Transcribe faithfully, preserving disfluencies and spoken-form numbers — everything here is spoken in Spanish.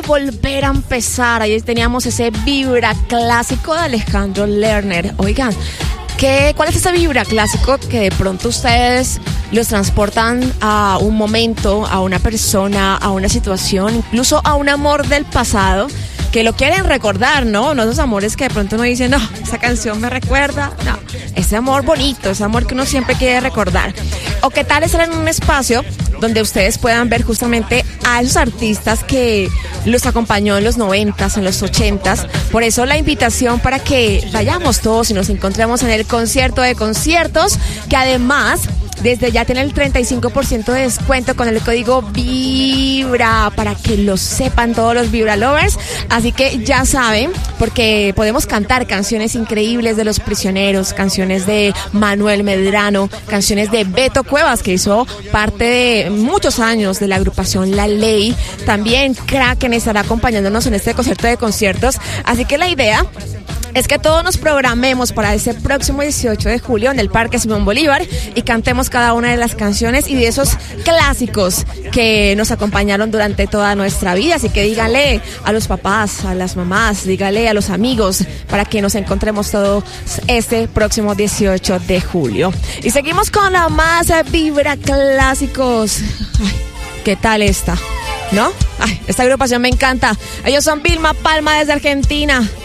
volver a empezar. Ahí teníamos ese vibra clásico de Alejandro Lerner. Oigan, ¿qué, ¿cuál es ese vibra clásico que de pronto ustedes los transportan a un momento, a una persona, a una situación, incluso a un amor del pasado, que lo quieren recordar, ¿no? No esos amores que de pronto uno dice, no, esa canción me recuerda. No, ese amor bonito, ese amor que uno siempre quiere recordar. ¿O qué tal estar en un espacio donde ustedes puedan ver justamente a esos artistas que los acompañó en los noventas, en los ochentas? Por eso la invitación para que vayamos todos y nos encontremos en el concierto de conciertos, que además desde ya tiene el treinta y cinco por ciento de descuento con el código VIBRA, para que lo sepan todos los Vibra Lovers. Así que ya saben, porque podemos cantar canciones increíbles de Los Prisioneros, canciones de Manuel Medrano, canciones de Beto Cuevas, que hizo parte de muchos años de la agrupación La Ley. También Kraken estará acompañándonos en este concierto de conciertos. Así que la idea es que todos nos programemos para ese próximo dieciocho de julio en el Parque Simón Bolívar y cantemos cada una de las canciones y de esos clásicos que nos acompañaron durante toda nuestra vida. Así que díganle a los papás, a las mamás, díganle a los amigos para que nos encontremos todos este próximo dieciocho de julio. Y seguimos con la más vibra clásicos. Ay, ¿qué tal esta? ¿No? Ay, esta agrupación me encanta. Ellos son Vilma Palma desde Argentina.